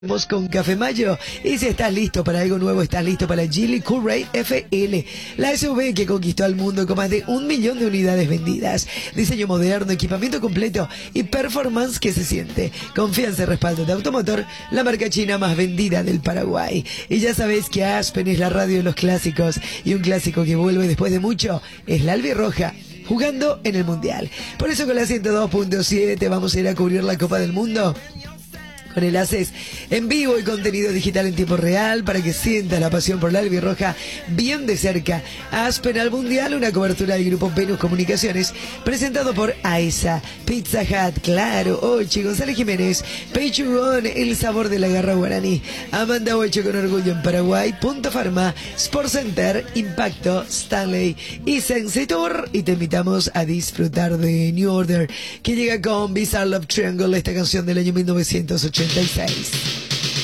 Vamos con Café Mayo, y si estás listo para algo nuevo, estás listo para Geely Coolray FL, la SUV que conquistó al mundo con más de 1 millón de unidades vendidas. Diseño moderno, equipamiento completo y performance que se siente. Confianza y respaldo de Automotor, la marca china más vendida del Paraguay. Y ya sabéis que Aspen es la radio de los clásicos, y un clásico que vuelve después de mucho es la albirroja, jugando en el Mundial. Por eso con la 102.7 vamos a ir a cubrir la Copa del Mundo con el ACES en vivo y contenido digital en tiempo real para que sientas la pasión por la albirroja bien de cerca. Aspen al Mundial, una cobertura del grupo Venus Comunicaciones, presentado por AESA, Pizza Hut, Claro, Ochi, González Jiménez, Pechugón, el sabor de la garra guaraní, Amanda Ocho con orgullo en Paraguay, Punto Pharma, Sport Center, Impacto, Stanley y Sensitor. Y te invitamos a disfrutar de New Order, que llega con Bizarre Love Triangle, esta canción del año 1986.